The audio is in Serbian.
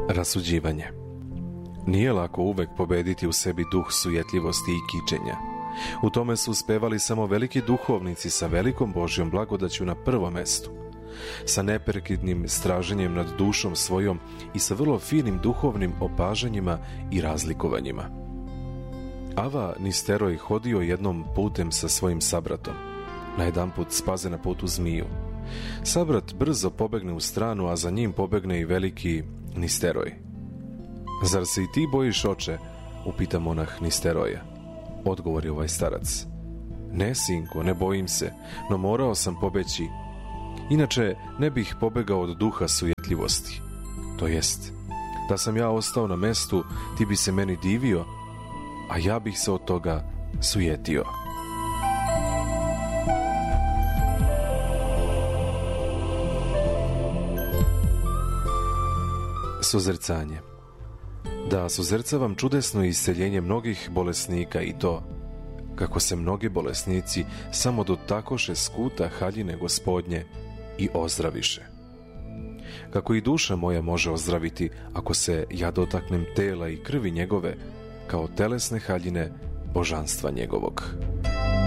Rasuđivanje. Nije lako uvek pobediti u sebi duh sujetljivosti i kičenja. U tome su uspevali samo veliki duhovnici sa velikom Božjom blagodaću na prvom mestu, sa neprekidnim straženjem nad dušom svojom i sa vrlo finim duhovnim opažanjima i razlikovanjima. Ava Nisteroj hodio jednom putem sa svojim sabratom. Najedanput spaze na putu zmiju. Sabrat brzo pobegne u stranu, a za njim pobegne i veliki Nisteroj. Zar se i ti bojiš, oče? Upita monah Nisteroja. Odgovori ovaj starac. Ne, sinko, ne bojim se, no morao sam pobeći. Inače, ne bih pobegao od duha sujetljivosti. To jest, da sam ja ostao na mestu, ti bi se meni divio, a ja bih se od toga sujetio. Suzrcanje. Da suzrcavam čudesno isceljenje mnogih bolesnika i to, kako se mnogi bolesnici samo dotakoše skuta haljine Gospodnje i ozdraviše. Kako i duša moja može ozdraviti ako se ja dotaknem tela i krvi njegove kao telesne haljine božanstva njegovog.